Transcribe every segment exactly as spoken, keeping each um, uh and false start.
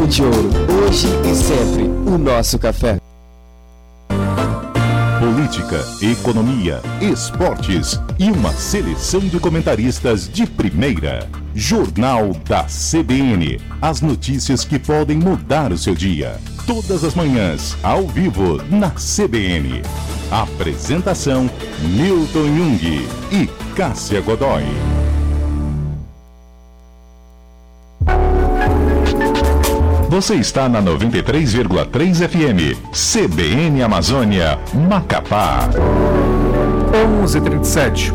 Tempo de Ouro, hoje e sempre, o nosso café. Política, economia, esportes e uma seleção de comentaristas de primeira. Jornal da C B N. As notícias que podem mudar o seu dia. Todas as manhãs, ao vivo, na C B N. Apresentação: Milton Jung e Cássia Godoy. Você está na noventa e três vírgula três F M, C B N Amazônia, Macapá. onze e trinta e sete.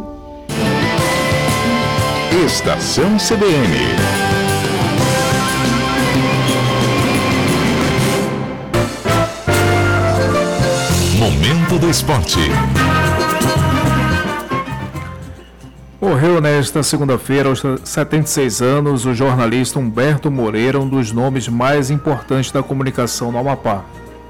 Estação C B N. Momento do Esporte. Morreu nesta segunda-feira, aos setenta e seis anos, o jornalista Humberto Moreira, um dos nomes mais importantes da comunicação no Amapá.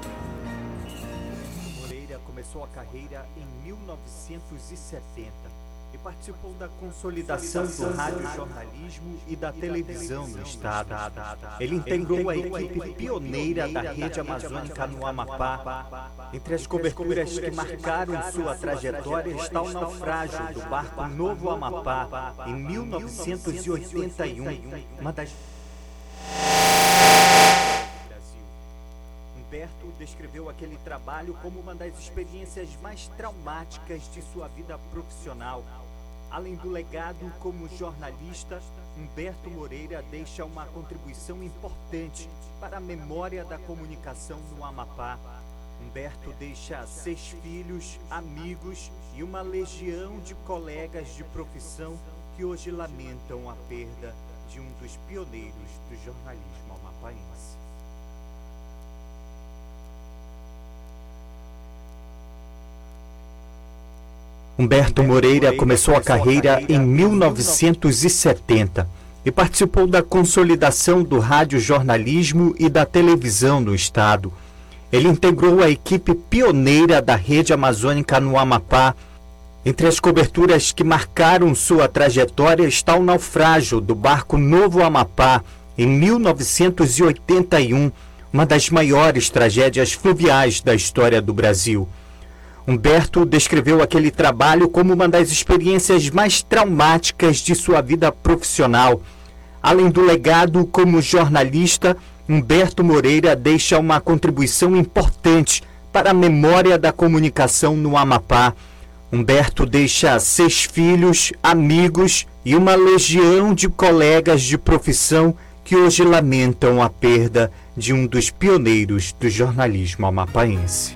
Moreira começou a carreira em mil novecentos e setenta e participou da consolidação do radiojornalismo e da televisão no estado. Ele integrou a equipe pioneira da Rede Amazônica no Amapá. Entre as coberturas que marcaram sua trajetória está o naufrágio do barco Novo Amapá, em mil novecentos e oitenta e um, uma das... Humberto descreveu aquele trabalho como uma das experiências mais traumáticas de sua vida profissional. Além do legado como jornalista, Humberto Moreira deixa uma contribuição importante para a memória da comunicação no Amapá. Humberto deixa seis filhos, amigos e uma legião de colegas de profissão que hoje lamentam a perda de um dos pioneiros do jornalismo amapaense. Humberto Moreira começou a carreira em mil novecentos e setenta e participou da consolidação do radiojornalismo e da televisão no estado. Ele integrou a equipe pioneira da Rede Amazônica no Amapá. Entre as coberturas que marcaram sua trajetória está o naufrágio do barco Novo Amapá, em mil novecentos e oitenta e um, uma das maiores tragédias fluviais da história do Brasil. Humberto descreveu aquele trabalho como uma das experiências mais traumáticas de sua vida profissional. Além do legado como jornalista, Humberto Moreira deixa uma contribuição importante para a memória da comunicação no Amapá. Humberto deixa seis filhos, amigos e uma legião de colegas de profissão que hoje lamentam a perda de um dos pioneiros do jornalismo amapaense.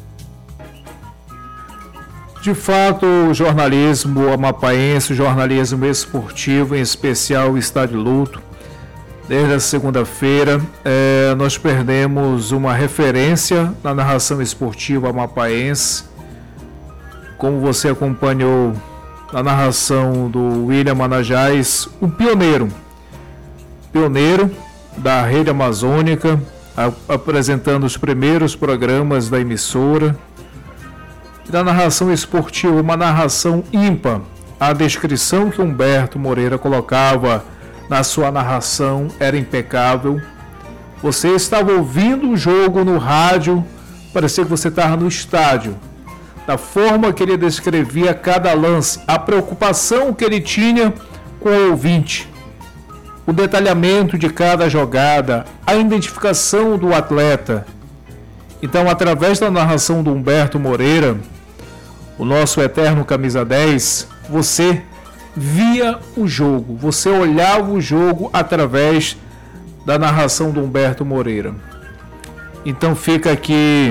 De fato, o jornalismo amapaense, o jornalismo esportivo em especial, está de luto. Desde a segunda-feira, eh, nós perdemos uma referência na narração esportiva amapaense. Como você acompanhou na narração do William Manajás, um pioneiro, pioneiro da Rede Amazônica, a, apresentando os primeiros programas da emissora. Da narração esportiva, uma narração ímpar. A descrição que Humberto Moreira colocava na sua narração era impecável. Você estava ouvindo o jogo no rádio, parecia que você estava no estádio. Da forma que ele descrevia cada lance, a preocupação que ele tinha com o ouvinte, o detalhamento de cada jogada, a identificação do atleta. Então, através da narração do Humberto Moreira, o nosso eterno camisa dez, você via o jogo, você olhava o jogo através da narração do Humberto Moreira. Então fica aqui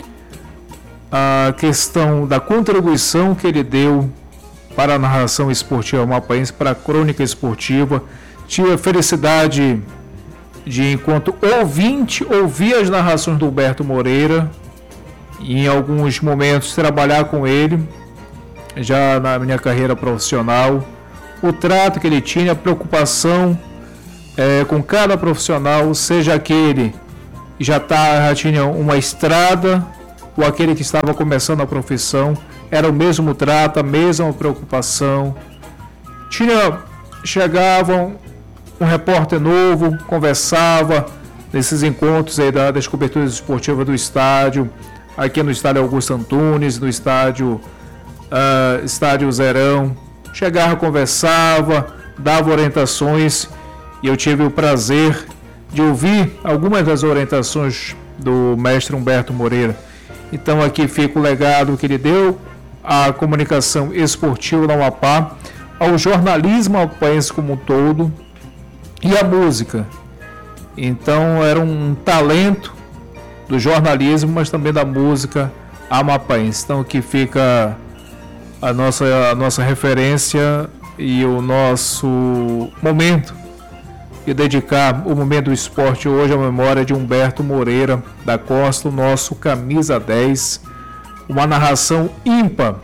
a questão da contribuição que ele deu para a narração esportiva amapaense, para a crônica esportiva. Tive a felicidade de, enquanto ouvinte, ouvir as narrações do Humberto Moreira e em alguns momentos trabalhar com ele, já na minha carreira profissional. O trato que ele tinha, a preocupação é, com cada profissional, seja aquele que já, tá, já tinha uma estrada ou aquele que estava começando a profissão, era o mesmo trato, a mesma preocupação. Tinha, chegavam um repórter novo, conversava, nesses encontros aí da, das coberturas esportivas do estádio, aqui no estádio Augusto Antunes, no estádio, uh, estádio Zerão. Chegava, conversava, dava orientações, e eu tive o prazer de ouvir algumas das orientações do mestre Humberto Moreira. Então aqui fica o legado que ele deu à comunicação esportiva no Amapá, ao jornalismo amapaense como um todo e à música. Então era um talento do jornalismo, mas também da música amapaense. Então aqui fica a nossa, a nossa referência e o nosso momento de dedicar o momento do esporte hoje à memória de Humberto Moreira da Costa, o nosso camisa dez, uma narração ímpar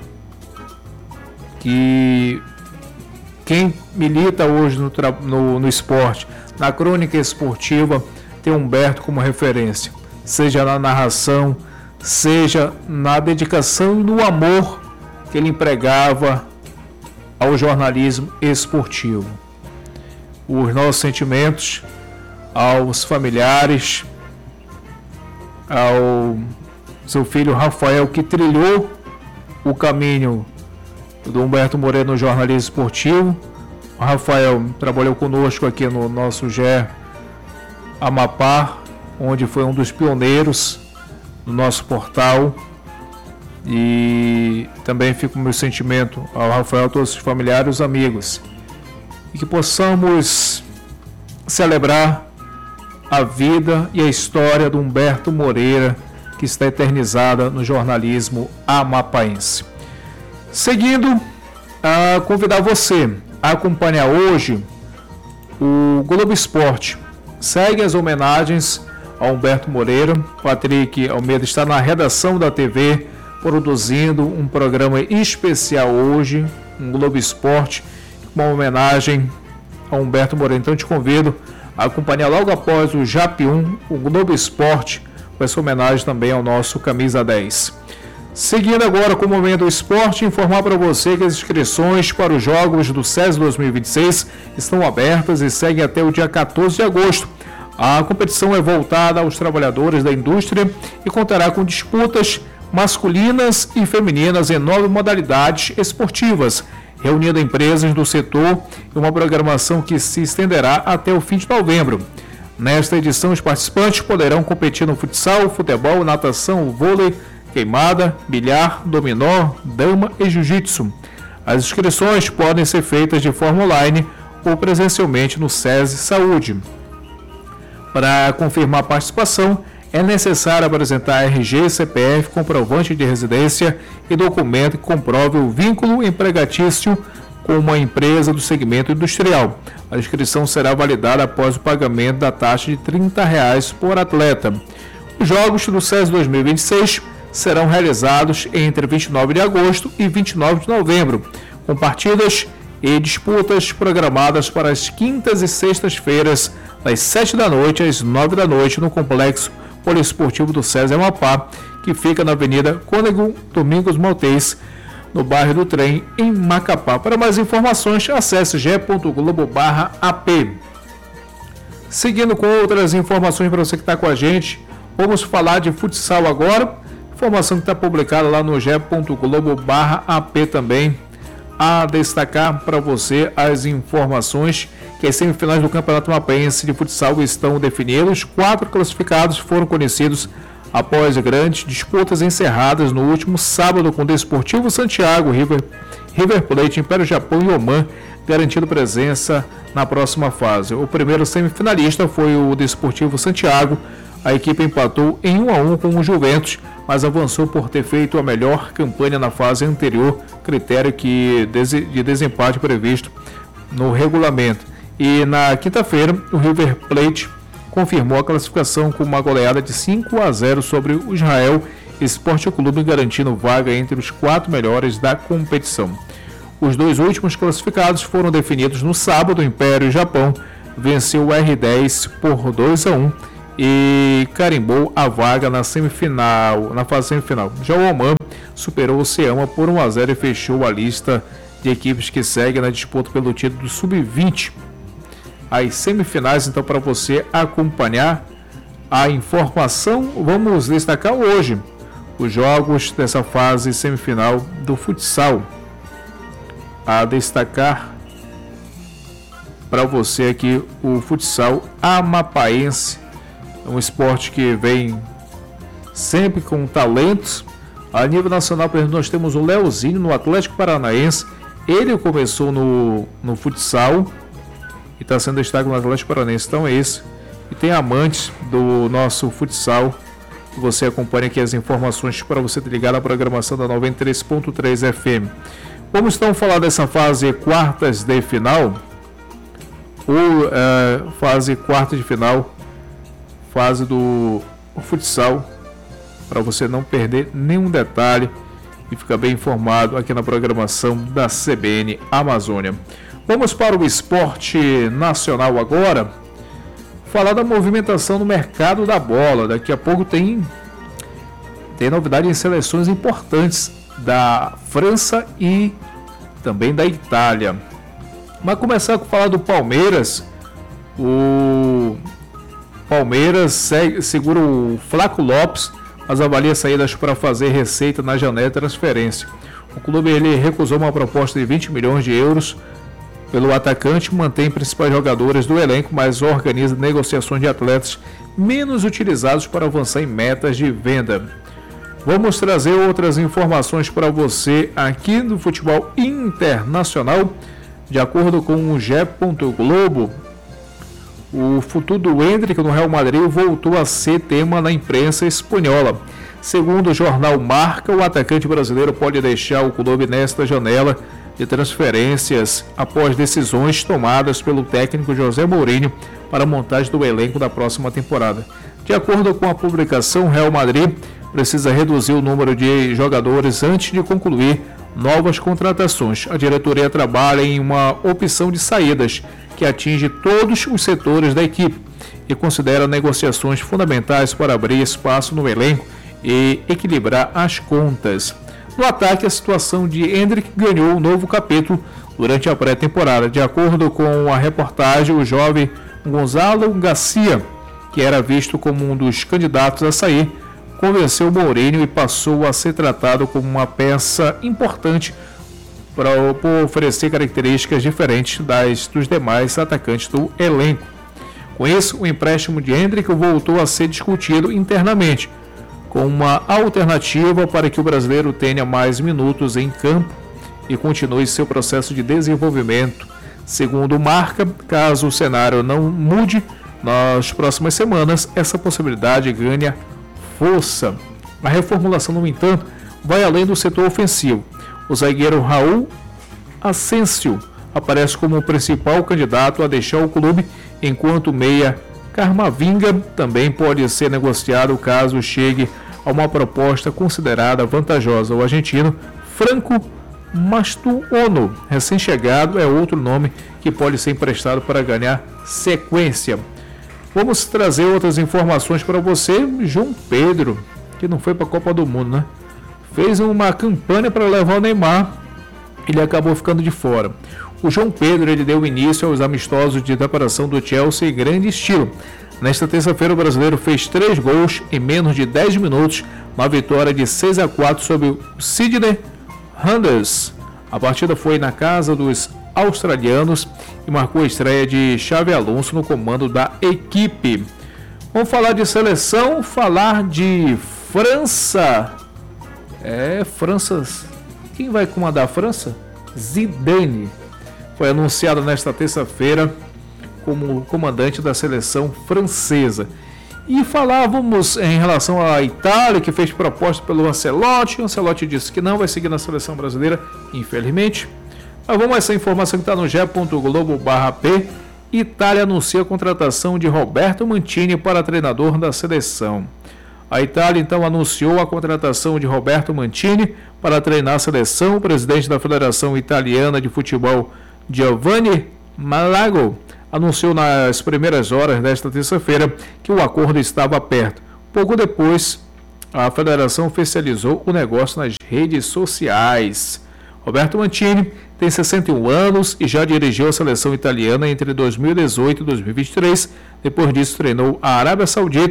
que quem milita hoje no, no, no esporte, na crônica esportiva, tem Humberto como referência, seja na narração, seja na dedicação e no amor que ele empregava ao jornalismo esportivo. Os nossos sentimentos aos familiares, ao seu filho Rafael, que trilhou o caminho do Humberto Moreira no jornalismo esportivo. O Rafael trabalhou conosco aqui no nosso G E Amapá, onde foi um dos pioneiros no nosso portal. E também fica o meu sentimento ao Rafael, a todos os familiares e os amigos, e que possamos celebrar a vida e a história do Humberto Moreira, que está eternizada no jornalismo amapaense. Seguindo, a convidar você a acompanhar hoje o Globo Esporte. Segue as homenagens a Humberto Moreira. Patrick Almeida está na redação da T V, produzindo um programa especial hoje, um Globo Esporte, uma homenagem a Humberto Moreira. Então te convido a acompanhar logo após o J A P um, o Globo Esporte, com essa homenagem também ao nosso camisa dez. Seguindo agora com o momento do esporte, informar para você que as inscrições para os Jogos do SESI dois mil e vinte e seis estão abertas e seguem até o dia quatorze de agosto. A competição é voltada aos trabalhadores da indústria e contará com disputas masculinas e femininas em nove modalidades esportivas, reunindo empresas do setor em uma programação que se estenderá até o fim de novembro. Nesta edição, os participantes poderão competir no futsal, futebol, natação, vôlei, queimada, bilhar, dominó, dama e jiu-jitsu. As inscrições podem ser feitas de forma online ou presencialmente no SESI Saúde. Para confirmar a participação, é necessário apresentar R G, C P F, comprovante de residência e documento que comprove o vínculo empregatício com uma empresa do segmento industrial. A inscrição será validada após o pagamento da taxa de trinta reais por atleta. Os Jogos do SESI dois mil e vinte e seis serão realizados entre vinte e nove de agosto e vinte e nove de novembro, com partidas e disputas programadas para as quintas e sextas-feiras, das sete da noite às nove da noite, no Complexo Poliesportivo do SESI Amapá, que fica na Avenida Cônego Domingos Maltês, no bairro do Trem, em Macapá. Para mais informações, acesse g ponto globo barra a p. Seguindo com outras informações para você que está com a gente, vamos falar de futsal agora. Informação que está publicada lá no g ponto globo barra a p também. A destacar para você as informações que as semifinais do Campeonato Amapaense de Futsal estão definidas. Quatro classificados foram conhecidos após grandes disputas encerradas no último sábado, com o Desportivo Santiago, River, River Plate, Império Japão e Oman garantindo presença na próxima fase. O primeiro semifinalista foi o Desportivo Santiago. A equipe empatou em um a um com o Juventus, mas avançou por ter feito a melhor campanha na fase anterior, critério que, de desempate previsto no regulamento. E na quinta-feira, o River Plate confirmou a classificação com uma goleada de cinco a zero sobre o Israel Esporte Clube, garantindo vaga entre os quatro melhores da competição. Os dois últimos classificados foram definidos no sábado. O Império Japão venceu o R dez por dois a um e carimbou a vaga na semifinal, na fase semifinal. Já o Oman superou o Seama por um a zero e fechou a lista de equipes que seguem na disputa pelo título do sub vinte. As semifinais, então, para você acompanhar a informação, vamos destacar hoje os jogos dessa fase semifinal do futsal. A destacar para você aqui o futsal amapaense, é um esporte que vem sempre com talentos. A nível nacional, por exemplo, nós temos o Leozinho no Atlético Paranaense. Ele começou no, no futsal e está sendo destaque no Atlético Paranaense. Então é isso. E tem amantes do nosso futsal. Você acompanha aqui as informações para você te ligar na programação da noventa e três ponto três F M. Vamos então falar dessa fase quartas de final. Ou é, fase quarta de final. Fase do futsal. Para você não perder nenhum detalhe e ficar bem informado aqui na programação da C B N Amazônia. Vamos para o esporte nacional agora. Falar da movimentação no mercado da bola. Daqui a pouco tem, tem novidade em seleções importantes da França e também da Itália. Mas começar a falar do Palmeiras. O Palmeiras segue, segura o Flaco Lopes, mas avalia saídas para fazer receita na janela de transferência. O clube ele recusou uma proposta de vinte milhões de euros pelo atacante, mantém principais jogadores do elenco, mas organiza negociações de atletas menos utilizados para avançar em metas de venda. Vamos trazer outras informações para você aqui do futebol internacional. De acordo com o G E. Globo, o futuro do Endrick no Real Madrid voltou a ser tema na imprensa espanhola. Segundo o jornal Marca, o atacante brasileiro pode deixar o clube nesta janela de transferências após decisões tomadas pelo técnico José Mourinho para a montagem do elenco da próxima temporada. De acordo com a publicação, o Real Madrid precisa reduzir o número de jogadores antes de concluir novas contratações. A diretoria trabalha em uma opção de saídas que atinge todos os setores da equipe e considera negociações fundamentais para abrir espaço no elenco e equilibrar as contas. No ataque, a situação de Endrick ganhou um novo capítulo durante a pré-temporada. De acordo com a reportagem, o jovem Gonzalo Garcia, que era visto como um dos candidatos a sair, convenceu Mourinho e passou a ser tratado como uma peça importante para, por oferecer características diferentes das dos demais atacantes do elenco. Com isso, o empréstimo de Endrick voltou a ser discutido internamente, com uma alternativa para que o brasileiro tenha mais minutos em campo e continue seu processo de desenvolvimento. Segundo Marca, caso o cenário não mude nas próximas semanas, essa possibilidade ganha força. A reformulação, no entanto, vai além do setor ofensivo. O zagueiro Raul Asensio aparece como o principal candidato a deixar o clube, enquanto o meia Camavinga também pode ser negociado caso chegue a uma proposta considerada vantajosa. O argentino Franco Mastuono, recém-chegado, é outro nome que pode ser emprestado para ganhar sequência. Vamos trazer outras informações para você. João Pedro, que não foi para a Copa do Mundo, né? Fez uma campanha para levar o Neymar, ele acabou ficando de fora. O João Pedro ele deu início aos amistosos de preparação do Chelsea em grande estilo. Nesta terça-feira, o brasileiro fez três gols em menos de dez minutos, uma vitória de seis a quatro sobre o Sydney Wanderers. A partida foi na casa dos australianos e marcou a estreia de Xabi Alonso no comando da equipe. Vamos falar de seleção, falar de França. É, França. Quem vai comandar a França? Zidane. Foi anunciado nesta terça-feira como comandante da seleção francesa. E falávamos em relação à Itália, que fez proposta pelo Ancelotti. O Ancelotti disse que não vai seguir na seleção brasileira, infelizmente. Mas vamos a essa informação que está no G E. Globo barra P. Itália anuncia a contratação de Roberto Mancini para treinador da seleção. A Itália então anunciou a contratação de Roberto Mancini para treinar a seleção. O presidente da Federação Italiana de Futebol, Giovanni Malago, anunciou nas primeiras horas desta terça-feira que o acordo estava perto. Pouco depois, a federação oficializou o negócio nas redes sociais. Roberto Mancini tem sessenta e um anos e já dirigiu a seleção italiana entre dois mil e dezoito e dois mil e vinte e três. Depois disso, treinou a Arábia Saudita,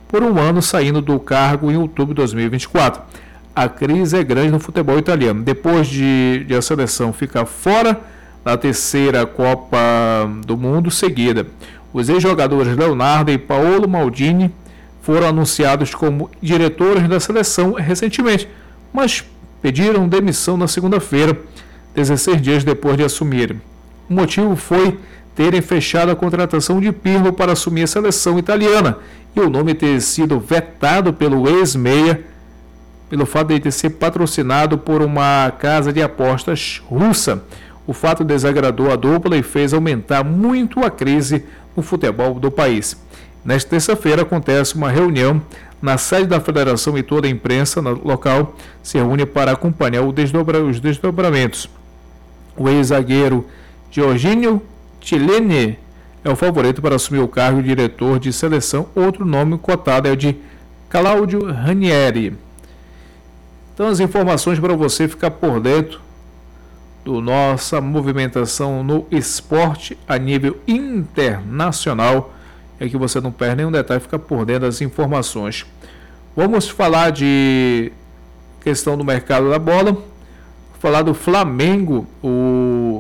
por um ano, saindo do cargo em outubro de dois mil e vinte e quatro. A crise é grande no futebol italiano. Depois de, de a seleção ficar fora da terceira Copa do Mundo seguida, os ex-jogadores Leonardo e Paolo Maldini foram anunciados como diretores da seleção recentemente, mas pediram demissão na segunda-feira, dezesseis dias depois de assumirem. O motivo foi terem fechado a contratação de Pirlo para assumir a seleção italiana e o nome ter sido vetado pelo ex-meia pelo fato de ter sido patrocinado por uma casa de apostas russa. O fato desagradou a dupla e fez aumentar muito a crise no futebol do país. Nesta terça-feira acontece uma reunião na sede da federação e toda a imprensa local se reúne para acompanhar o desdobra, os desdobramentos. O ex-zagueiro Jorginho Chiellini é o favorito para assumir o cargo de diretor de seleção. Outro nome cotado é o de Claudio Ranieri. Então, as informações para você ficar por dentro da nossa movimentação no esporte a nível internacional, é que você não perde nenhum detalhe, fica por dentro das informações. Vamos falar de questão do mercado da bola, falar do Flamengo. O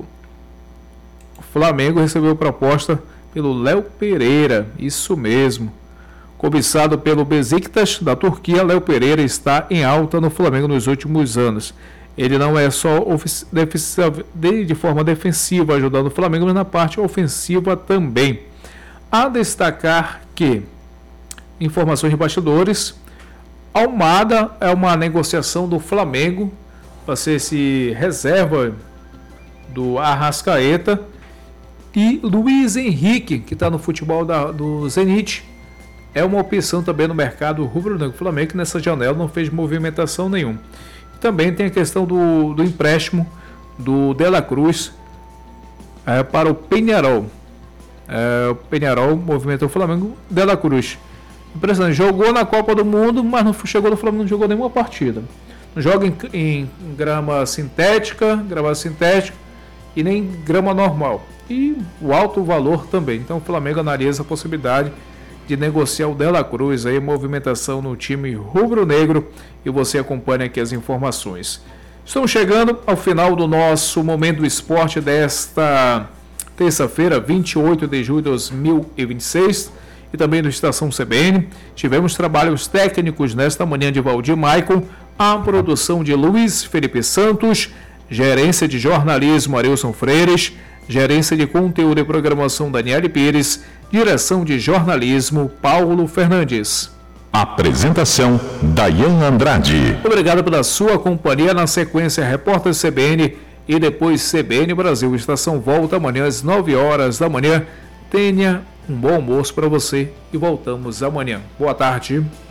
Flamengo recebeu proposta pelo Léo Pereira, isso mesmo. Cobiçado pelo Besiktas da Turquia, Léo Pereira está em alta no Flamengo nos últimos anos. Ele não é só de forma defensiva ajudando o Flamengo, mas na parte ofensiva também. A destacar que, informações de bastidores, Almada é uma negociação do Flamengo para ser esse reserva do Arrascaeta, e Luiz Henrique, que está no futebol da, do Zenit, é uma opção também no mercado rubro-negro. O Flamengo que nessa janela não fez movimentação nenhuma. Também tem a questão do, do empréstimo do De La Cruz é, para o Peñarol. É, o Peñarol movimentou o Flamengo. De La Cruz, impressionante, jogou na Copa do Mundo, mas não chegou no Flamengo, não jogou nenhuma partida. Não joga em, em grama sintética, grama sintética e nem grama normal. E o alto valor também. Então o Flamengo analisa a possibilidade de negociar o De La Cruz, aí movimentação no time rubro-negro, e você acompanha aqui as informações. Estamos chegando ao final do nosso Momento do Esporte desta terça-feira, vinte e oito de julho de dois mil e vinte e seis, e também no Estação C B N. Tivemos trabalhos técnicos nesta manhã de Valdir Maicon, a produção de Luiz Felipe Santos, gerência de jornalismo Arilson Freires, gerência de conteúdo e programação Daniele Pires, direção de jornalismo Paulo Fernandes. Apresentação Dayan Andrade. Obrigado pela sua companhia. Na sequência, Repórter C B N e depois C B N Brasil. Estação volta amanhã às nove horas da manhã. Tenha um bom almoço para você e voltamos amanhã. Boa tarde.